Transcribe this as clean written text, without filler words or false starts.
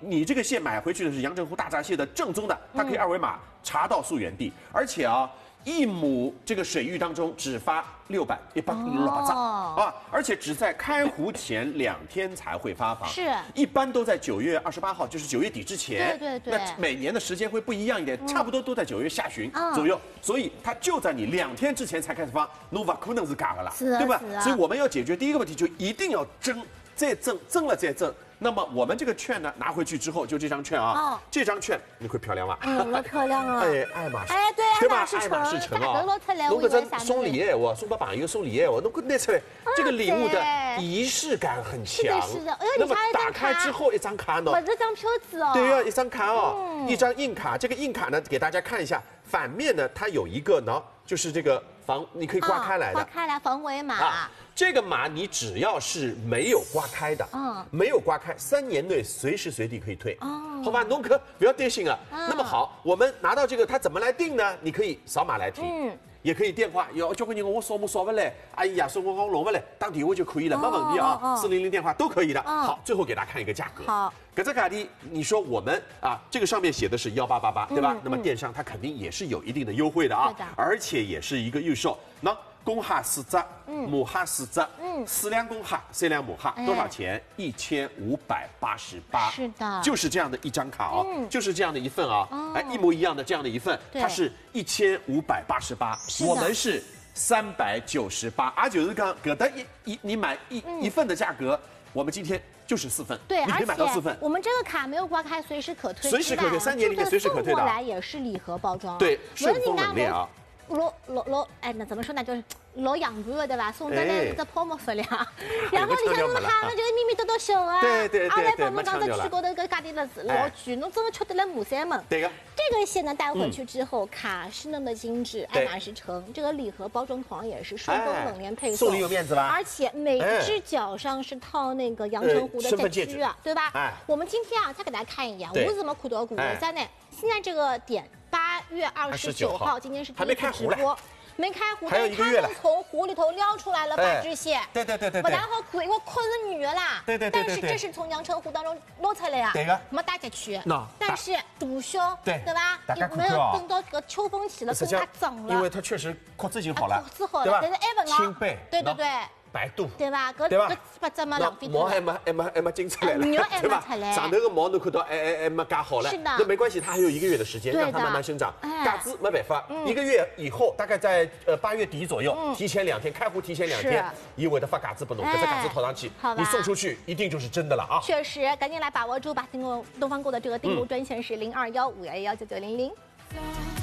你这个蟹买回去的是阳澄湖大闸蟹的正宗的，它可以二维码查到溯源地，而且啊。1亩这个水域当中只发600，一般老早啊，而且只在开湖前2天才会发放， 是， 一般都在9月28号，就是9月底之前。 对。 那每年的时间会不一样一点，差不多都在9月下旬左右，所以它就在你2天之前才开始发，那不可能是假的啦，对吧？所以我们要解决第一个问题，就一定要再增了再增。那么我们这个券呢，拿回去之后，就这张券啊，这张券你会漂亮吗？ 老漂亮啊！ 哎，爱马仕， 哎对， 对吧？爱马仕城啊，侬搿只送礼的话，送给朋友送礼的话，侬搿拿出来，这个礼物的仪式感很强。 是的。 那么打开之后一张卡呢？ 不是张票子哦。 对呀，一张卡哦，一张硬卡。这个硬卡呢，给大家看一下，反面呢，它有一个呢，就是这个你可以刮开来的， 刮开来防伪码。 这个码你只要是没有刮开的，没有刮开，3年内随时随地可以退，好吧？侬可不要担心了。那么好，我们拿到这个，它怎么来定呢？你可以扫码来提，也可以电话。有交关人我扫不来，阿姨呀，说我弄不来，打电话就可以了，没问题啊。400电话都可以的。好，最后给大家看一个价格。 好， 搿只卡的，你说我们啊，这个上面写的是1888，对吧？那么电商它肯定也是有一定的优惠的啊，而且也是一个预售。那公虾4只，母虾4只，4两公虾，3两母虾，多少钱？1588。 是的， 就是这样的一张卡哦，就是这样的一份啊，哎，一模一样的这样的一份，它是1588，我们是398，就是讲搿搭你买一份的价格，我们今天就是4份， 对， 你可以买到4份。 我们这个卡没有刮开，随时可退， 随时可退，3年里面随时可退的。 送过来也是礼盒包装， 对，顺丰冷链啊。 哎，那怎么说呢？就是老洋盘的对吧？送的那个泡沫分量，然后里向侬哈，就是咪咪叨叨小啊， 对， 阿来帮侬讲在区高头搿价钿了是老贵，侬真的吃得来马三门。 对个。 这个蟹呢带回去之后，卡是那么精致，爱马仕城，这个礼盒包装同样也是顺丰冷链配送， 送礼有面子吧？ 而且每只脚上是套那个阳澄湖的戒指啊，对吧？我们今天啊再给大家看一眼，我怎么看到过？在呢，现在这个点8月29号，今天是第一次直播。没开湖， 还有1个月了。 从湖里头撩出来了8只蟹， 对， 不然好看，因为困是女的啦。 对。 但是这是从阳澄湖当中捞出来呀， 对个， 没带进去。但是大小，对吧？ 大家没有等到这个秋风起了，更加脏了。 因为它确实壳子已经好了， 对吧？但是还不清白， 对。 白肚， 对吧？ 对吧？ 不怎么浪费。 毛还没精出来了，对吧？上头个毛侬看到还没夹好了， 是的。 那没关系，它还有1个月的时间，让它慢慢生长。嘎子没办法，1个月以后，大概在8月底左右，提前2天开湖，提前2天，一会的发嘎子不弄，这嘎子套上去，你送出去一定就是真的了啊！ 确实，赶紧来把握住吧！东方购的这个订购专线是0215119900。